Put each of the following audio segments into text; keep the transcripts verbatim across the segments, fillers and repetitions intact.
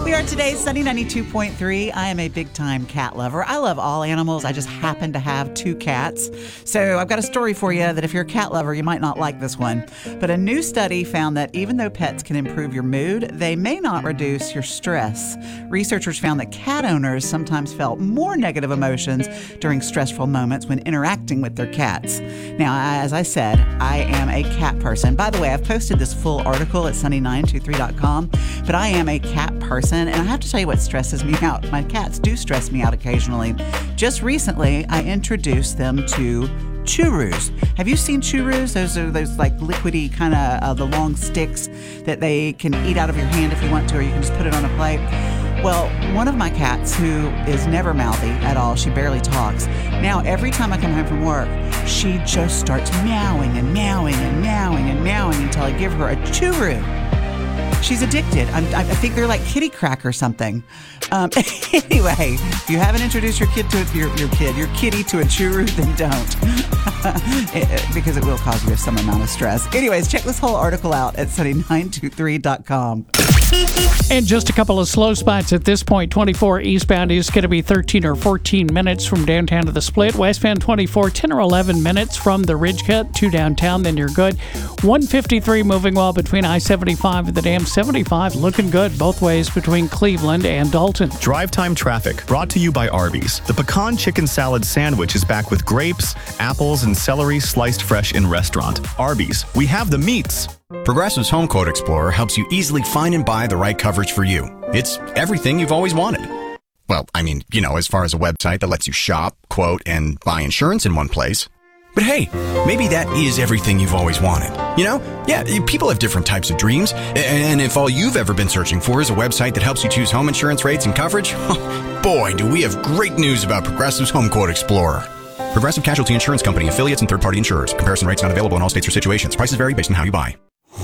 We are today's Sunny ninety-two point three. I am a big-time cat lover. I love all animals. I just happen to have two cats. So I've got a story for you that if you're a cat lover, you might not like this one. But a new study found that even though pets can improve your mood, they may not reduce your stress. Researchers found that cat owners sometimes felt more negative emotions during stressful moments when interacting with their cats. Now, as I said, I am a cat person. By the way, I've posted this full article at sunny nine two three dot com, but I am a cat person. And I have to tell you what stresses me out. My cats do stress me out occasionally. Just recently, I introduced them to churros. Have you seen churros? Those are those like liquidy kind of uh, the long sticks that they can eat out of your hand if you want to, or you can just put it on a plate. Well, one of my cats, who is never mouthy at all, she barely talks. Now, every time I come home from work, she just starts meowing and meowing and meowing and meowing until I give her a churro. She's addicted. I'm, I think they're like kitty crack or something. Um, anyway, if you haven't introduced your kid to your your kid, your kitty to a churro, then don't, it, because it will cause you some amount of stress. Anyways, check this whole article out at sunny nine two three dot com. And just a couple of slow spots at this point. twenty-four eastbound is going to be thirteen or fourteen minutes from downtown to the Split. Westbound twenty-four, ten or eleven minutes from the Ridge Cut to downtown, then you're good. one fifty-three moving well between I seventy-five and the Dam. seventy-five looking good both ways between Cleveland and Dalton. Drive time traffic brought to you by Arby's. The pecan chicken salad sandwich is back with grapes, apples, and celery sliced fresh in restaurant. Arby's, we have the meats. Progressive's Home Quote Explorer helps you easily find and buy the right coverage for you. It's everything you've always wanted. Well, I mean, you know, as far as a website that lets you shop, quote, and buy insurance in one place. But hey, maybe that is everything you've always wanted. You know? Yeah, people have different types of dreams. And if all you've ever been searching for is a website that helps you choose home insurance rates and coverage, boy, do we have great news about Progressive's Home Quote Explorer. Progressive Casualty Insurance Company, affiliates, and third-party insurers. Comparison rates not available in all states or situations. Prices vary based on how you buy.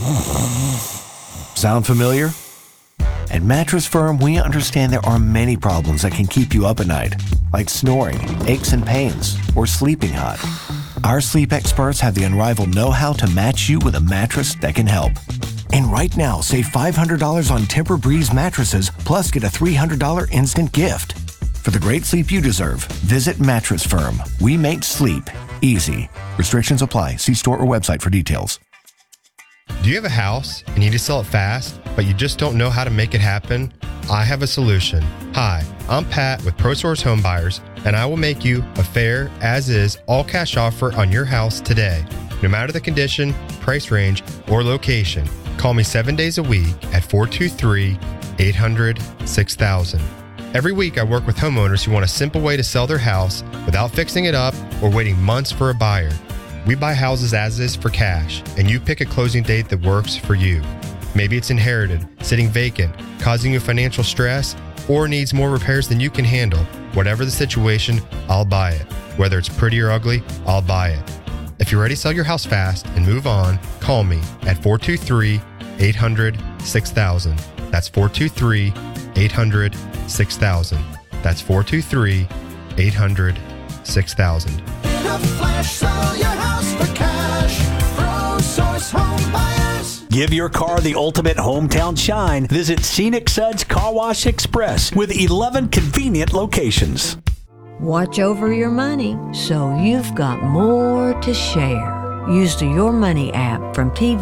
Sound familiar? At Mattress Firm, we understand there are many problems that can keep you up at night, like snoring, aches and pains, or sleeping hot. Our sleep experts have the unrivaled know-how to match you with a mattress that can help. And right now, save five hundred dollars on Tempur-Breeze mattresses, plus get a three hundred dollars instant gift. For the great sleep you deserve, visit Mattress Firm. We make sleep easy. Restrictions apply. See store or website for details. Do you have a house and you need to sell it fast, but you just don't know how to make it happen? I have a solution. Hi, I'm Pat with ProSource Home Buyers, and I will make you a fair, as-is, all-cash offer on your house today. No matter the condition, price range, or location, call me seven days a week at four two three, eight hundred, six thousand. Every week, I work with homeowners who want a simple way to sell their house without fixing it up or waiting months for a buyer. We buy houses as is for cash, and you pick a closing date that works for you. Maybe it's inherited, sitting vacant, causing you financial stress, or needs more repairs than you can handle. Whatever the situation, I'll buy it. Whether it's pretty or ugly, I'll buy it. If you're ready to sell your house fast and move on, call me at four two three, eight hundred, six thousand. That's four two three, eight hundred, six thousand. That's four two three, eight hundred, six thousand. In a flash, sell your house for cash. ProSource Home Buyers. Give your car the ultimate hometown shine. Visit Scenic Suds Car Wash Express with eleven convenient locations. Watch over your money so you've got more to share. Use the Your Money app from T V